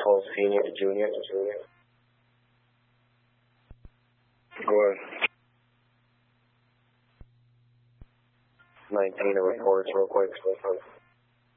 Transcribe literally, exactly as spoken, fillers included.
call senior to junior. Go ahead. nineteen, a reports real quick.